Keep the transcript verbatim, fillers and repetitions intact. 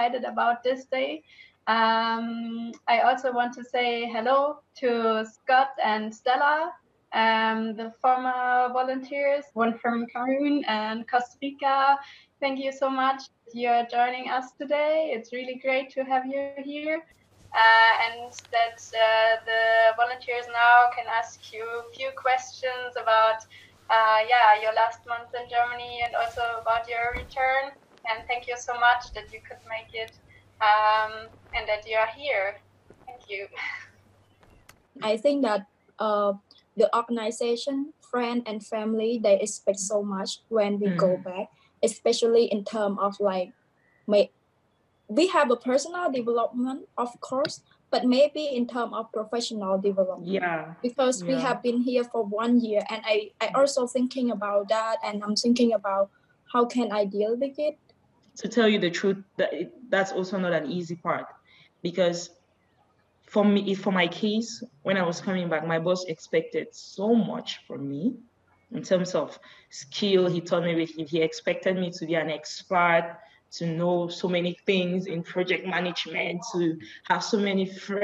excited about this day. Um, I also want to say hello to Scott and Stella, um, the former volunteers, one from Cameroon and Costa Rica. Thank you so much that you're joining us today. It's really great to have you here. Uh, and that uh, the volunteers now can ask you a few questions about uh, yeah, your last month in Germany and also about your return. And thank you so much that you could make it um, and that you are here. Thank you. I think that uh, the organization, friend and family, they expect so much when we mm. go back, especially in terms of like, may, we have a personal development, of course, but maybe in terms of professional development. Yeah. Because yeah. we have been here for one year, and I, I also thinking about that, and I'm thinking about how can I deal with it. To tell you the truth, that it, that's also not an easy part, because for me, for my case, when I was coming back, my boss expected so much from me in terms of skill. He told me he, he expected me to be an expert, to know so many things in project management, to have so many friends.